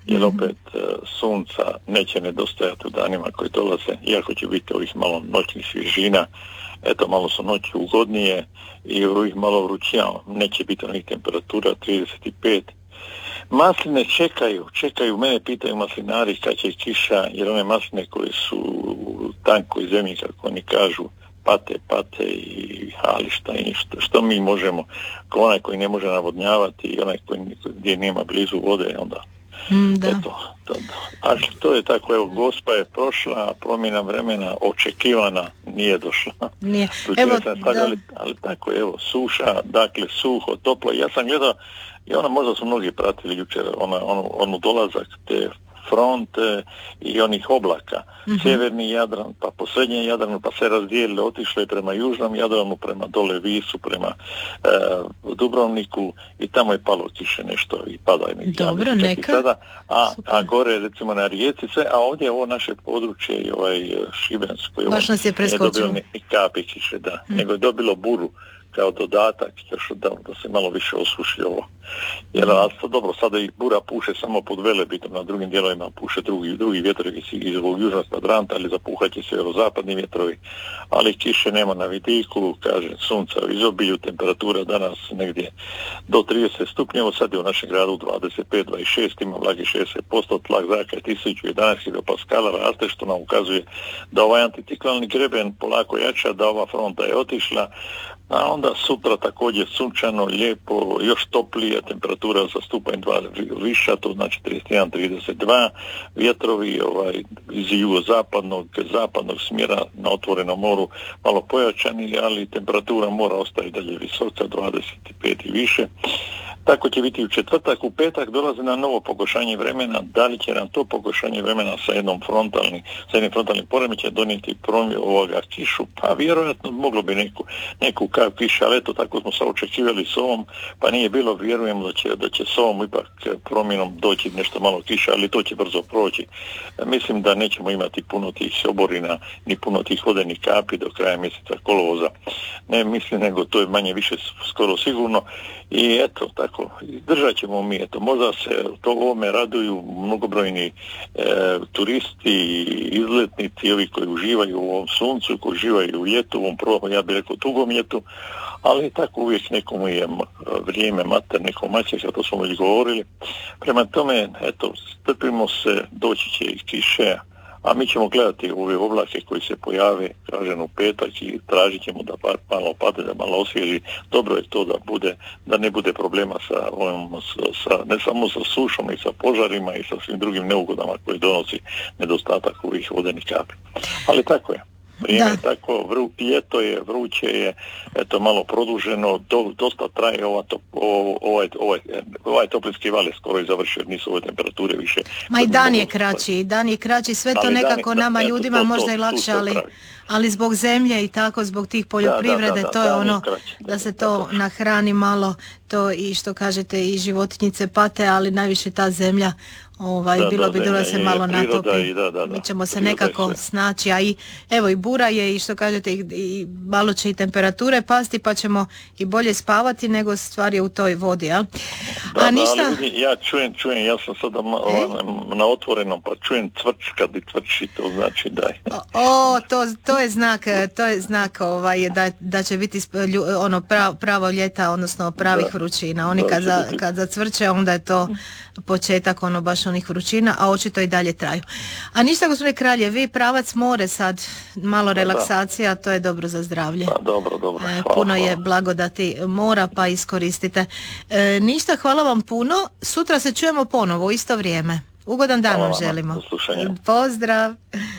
jer opet sunca neće nedostajati u danima koji dolaze, iako će biti ovih malo noćnih svježina, eto malo su noći ugodnije i ovih malo vrućija, neće biti onih temperatura 35. Masline čekaju, mene pitaju maslinari kad će kiša, jer one masline koje su u tankoj zemlji, kako oni kažu, pate i hališta i što mi možemo, kao onaj koji ne može navodnjavati i onaj gdje nema blizu vode, onda da. Eto, ali to je tako, evo, Gospa je prošla, promjena vremena očekivana nije došla. Nije. Evo, ali tako, evo, suša, dakle, suho, toplo. Ja sam gledao, i možda su mnogi pratili jučer, onu dolazak te fronte i onih oblaka. Sjeverni Jadran, pa po srednjem Jadranu, pa se razdijelili, otišli prema južnom Jadranu, prema dole Visu, prema Dubrovniku i tamo je palo kiše nešto i pada. Dobro, neka. Sada, a gore recimo na Rijeci sve, a ovdje ovo naše područje i Šibensko. Baš nas je preskočilo. Nije dobilo ni kapi kiše, nego je dobilo buru kao dodatak, još da se malo više osuši ovo. Jer dobro, sada i bura puše samo pod Velebitom, na drugim dijelovima puše drugi vjetrovi iz ovog južnog kvadranta, ali zapuhat će sjeverozapadni vjetrovi, ali kiše nema na vidiku, kaže sunca u izobilju, temperatura danas negdje do 30 stupnjeva, sad je u našem gradu 25-26, ima vlage 60%, tlak zraka je 1011 hektopascala, raste, što nam ukazuje da ovaj anticiklonalni greben polako jača, da ova fronta je otišla, a onda sutra također sunčano, lijepo, još toplije, temperatura za stupanj 2 viša, to znači 31-32, vjetrovi iz zapadnog smjera na otvorenom moru malo pojačani, ali temperatura mora ostaje dalje visoka, 25 i više. Tako će biti u četvrtak, u petak dolazi na novo pogoršanje vremena. Da li će nam to pogoršanje vremena sa jednim frontalnim poremećajem donijeti ovoga kišu? Pa vjerojatno moglo bi neku kav kiša, ali eto, tako smo se očekivali s ovom, pa nije bilo, vjerujemo da će s ovom ipak promjenom doći nešto malo kiša, ali to će brzo proći. Mislim da nećemo imati puno tih oborina, ni puno tih vodenih kapi do kraja mjeseca kolovoza. Ne mislim, nego to je manje više skoro sigurno. I eto, tako, držat ćemo mi, eto, možda se to ovome raduju mnogobrojni turisti, izletnici, ovi koji uživaju u ovom suncu, koji uživaju u ljetu, u ovom ja bih rekao tugom ljetu, ali tako uvijek nekomu je vrijeme mater, nekom maćeha, to smo već govorili. Prema tome, eto, strpimo se, doći će i kiše, a mi ćemo gledati ove oblake koji se pojave, kažem, u petak i tražit ćemo da malo pade, da malo osvježi. Dobro je to da ne bude problema ne samo sa sušom i sa požarima i sa svim drugim neugodama koji donosi nedostatak ovih vodenih kapi. Ali tako je. Vrijeme je tako, ljeto je, vruće je, eto, malo produženo, dosta traje ovaj toplinski val je skoro i završio, nisu ove temperature više. Ma i dan je kraći, sve to nekako nama ljudima možda i lakše, ali zbog zemlje i tako, zbog tih poljoprivrede, to je ono da se to nahrani malo, to i što kažete i životinjice pate, ali najviše ta zemlja, bilo bi dobro da se malo natopi. Mi ćemo se nekako snaći, a i evo i bura je i što kažete i malo će i temperature pasti, pa ćemo i bolje spavati nego stvari u toj vodi, jel? Ali ja čujem, ja sam sada na otvorenom, pa čujem cvrč, kad i cvrči, to znači da je. To je znak da će biti pravo ljeta, odnosno pravih vrućina. Oni kad zacvrče, onda je to početak baš onih vrućina, a očito i dalje traju. A ništa, gospodine Kralje, vi pravac more sad, malo relaksacija, to je dobro za zdravlje. Pa, dobro. Puno je blagodati mora, pa iskoristite. Ništa, hvala vam puno. Sutra se čujemo ponovo u isto vrijeme. Ugodan dan vam želimo. Do slušanja. Pozdrav.